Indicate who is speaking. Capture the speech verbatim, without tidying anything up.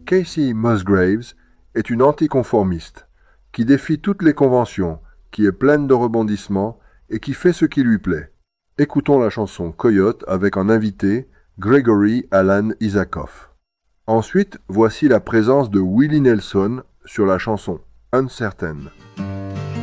Speaker 1: Kacey Musgraves est une anticonformiste, qui défie toutes les conventions, qui est pleine de rebondissements et qui fait ce qui lui plaît. Écoutons la chanson Coyote avec en invité Gregory Alan Isakov. Ensuite, voici la présence de Willie Nelson sur la chanson Uncertain.